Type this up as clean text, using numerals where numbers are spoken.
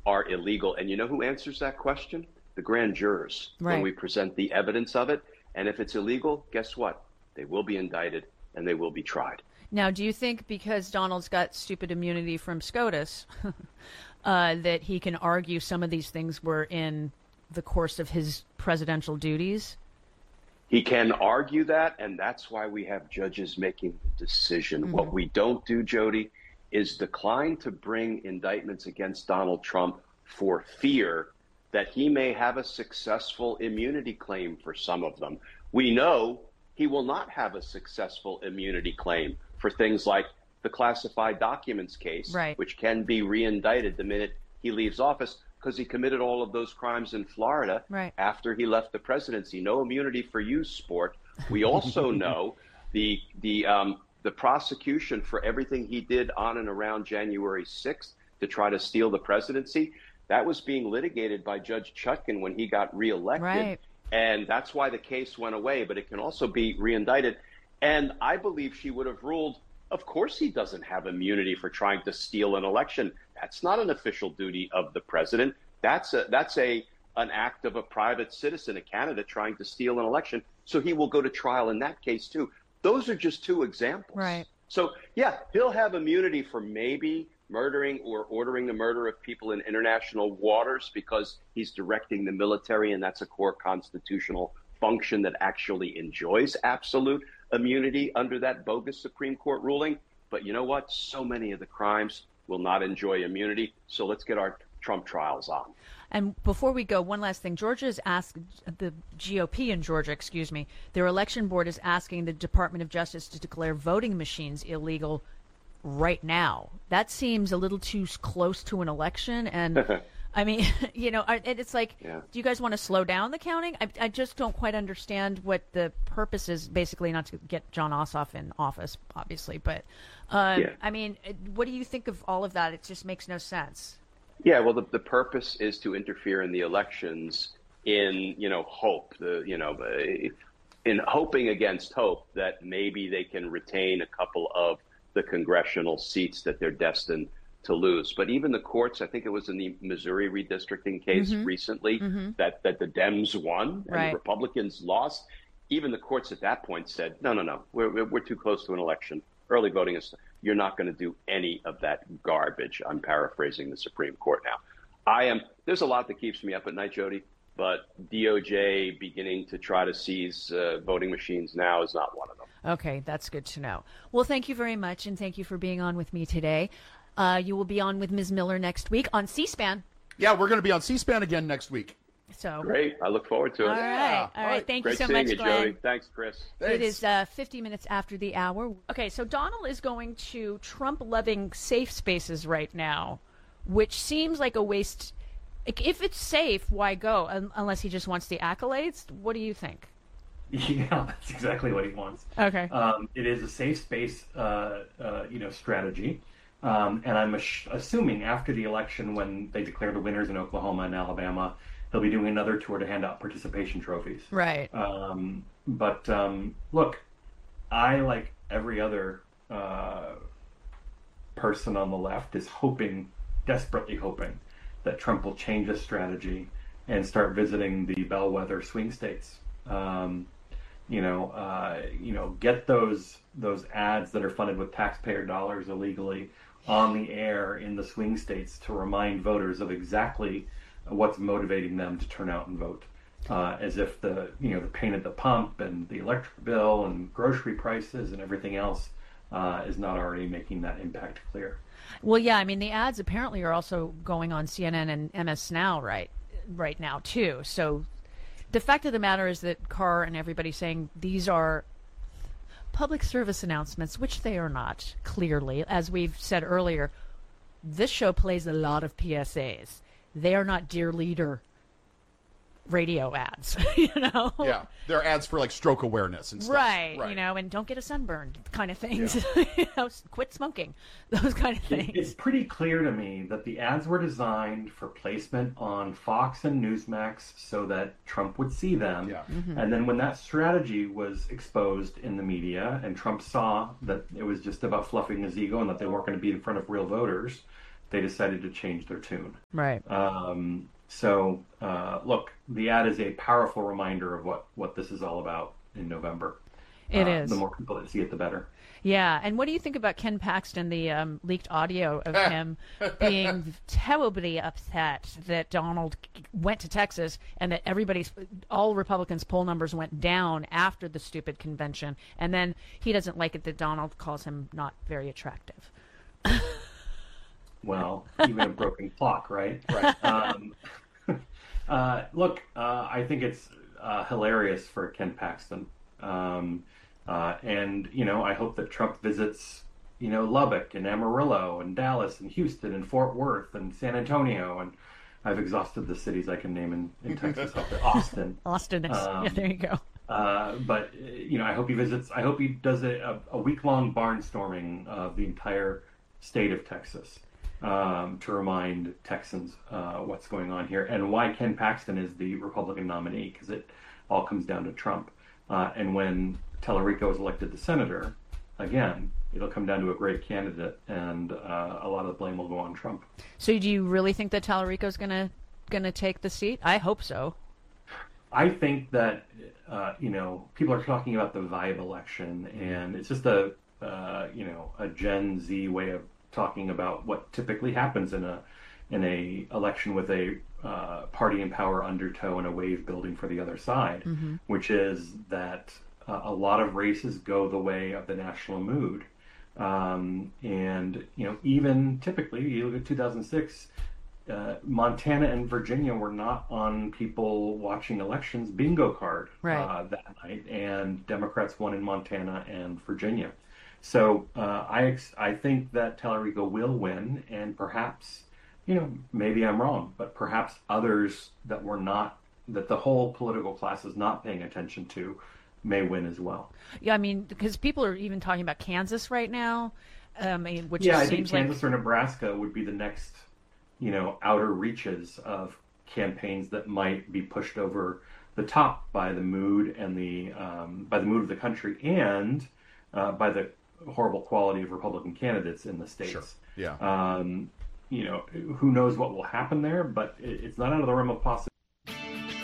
are illegal. And you know who answers that question? The grand jurors, when we present the evidence of it. And if it's illegal, guess what? They will be indicted and they will be tried. Now, do you think because Donald's got stupid immunity from SCOTUS that he can argue some of these things were in the course of his presidential duties? He can argue that, and that's why we have judges making the decision. Mm-hmm. What we don't do, Jody, is decline to bring indictments against Donald Trump for fear that he may have a successful immunity claim for some of them. We know he will not have a successful immunity claim for things like the classified documents case, which can be re-indicted the minute he leaves office because he committed all of those crimes in Florida after he left the presidency. No immunity for you, sport. We also know the prosecution for everything he did on and around January 6th to try to steal the presidency. That was being litigated by Judge Chutkan when he got reelected. And that's why the case went away, but it can also be reindicted. And I believe she would have ruled, of course he doesn't have immunity for trying to steal an election. That's not an official duty of the president. That's an act of a private citizen, a candidate trying to steal an election. So he will go to trial in that case too. Those are just two examples. So yeah, he'll have immunity for maybe murdering or ordering the murder of people in international waters because he's directing the military, and that's a core constitutional function that actually enjoys absolute immunity under that bogus Supreme Court ruling. But you know what? So many of the crimes will not enjoy immunity. So let's get our Trump trials on. And before we go, one last thing. Georgia's asked, the GOP in Georgia, their election board is asking the Department of Justice to declare voting machines illegal right now. That seems a little too close to an election. And I mean, it's like, do you guys want to slow down the counting? I just don't quite understand what the purpose is, basically not to get Jon Ossoff in office, obviously. But, I mean, what do you think of all of that? It just makes no sense. Yeah, well, the purpose is to interfere in the elections in, hope, in hoping against hope that maybe they can retain a couple of the congressional seats that they're destined to lose. But even the courts, I think it was in the Missouri redistricting case recently that the Dems won and the Republicans lost. Even the courts at that point said, no, we're too close to an election. Early voting is, you're not going to do any of that garbage. I'm paraphrasing the Supreme Court now. There's a lot that keeps me up at night, Jody, but DOJ beginning to try to seize voting machines now is not one of them. Okay, that's good to know. Well, thank you very much, and thank you for being on with me today. You will be on with Ms. Miller next week on C-SPAN. Yeah, we're going to be on C-SPAN again next week. So great. I look forward to it. All right. Thank you so much, Glenn. Jody. Thanks, Chris. Thanks. It is 50 minutes after the hour. Okay, so Donald is going to Trump-loving safe spaces right now, which seems like a waste. If it's safe, why go? Unless he just wants the accolades. What do you think? Yeah, that's exactly what he wants. Okay. It is a safe space, strategy. And I'm assuming after the election, when they declare the winners in Oklahoma and Alabama, he'll be doing another tour to hand out participation trophies. Right. But look, I, like every other person on the left, is desperately hoping that Trump will change his strategy and start visiting the bellwether swing states. Get those ads that are funded with taxpayer dollars illegally on the air in the swing states to remind voters of exactly what's motivating them to turn out and vote. As if the pain at the pump and the electric bill and grocery prices and everything else is not already making that impact clear. Well, yeah, I mean, the ads apparently are also going on CNN and MS Now right now, too. So the fact of the matter is that Carr and everybody's saying these are public service announcements, which they are not, clearly. As we've said earlier, this show plays a lot of PSAs. They are not Dear Leader radio ads, Yeah, they're ads for like stroke awareness and stuff. Right, and don't get a sunburn kind of things. Yeah. Quit smoking, those kind of things. It's pretty clear to me that the ads were designed for placement on Fox and Newsmax so that Trump would see them. Yeah. Mm-hmm. And then when that strategy was exposed in the media and Trump saw that it was just about fluffing his ego and that they weren't going to be in front of real voters, they decided to change their tune. Right. So look, the ad is a powerful reminder of what this is all about in November. It is. The more people that see it, the better. Yeah, and what do you think about Ken Paxton, the leaked audio of him being terribly upset that Donald went to Texas and that all Republicans' poll numbers went down after the stupid convention, and then he doesn't like it that Donald calls him not very attractive. Well, even a broken clock, right? Right. Look, I think it's hilarious for Ken Paxton. And, I hope that Trump visits, Lubbock and Amarillo and Dallas and Houston and Fort Worth and San Antonio. And I've exhausted the cities I can name in Texas. Austin. Austin is, yeah, there you go. But, I hope he visits. I hope he does a week-long barnstorming of the entire state of Texas to remind Texans what's going on here and why Ken Paxton is the Republican nominee, because it all comes down to Trump. And when Tallarico is elected the senator, again, it'll come down to a great candidate, and a lot of the blame will go on Trump. So do you really think that Tallarico's gonna take the seat? I hope so. I think that, people are talking about the vibe election, and it's just a Gen Z way of talking about what typically happens in a election with a party in power undertow and a wave building for the other side, which is that a lot of races go the way of the national mood. And, even typically, you look at 2006, Montana and Virginia were not on people watching elections bingo card that night, and Democrats won in Montana and Virginia. So I think that Tallarico will win, and perhaps, maybe I'm wrong, but perhaps others that the whole political class is not paying attention to may win as well. Yeah, I mean, because people are even talking about Kansas right now, which I think seems Kansas or Nebraska would be the next, outer reaches of campaigns that might be pushed over the top by the mood and by the mood of the country and by the horrible quality of Republican candidates in the states. Sure. Yeah. Who knows what will happen there, but it's not out of the realm of possibility.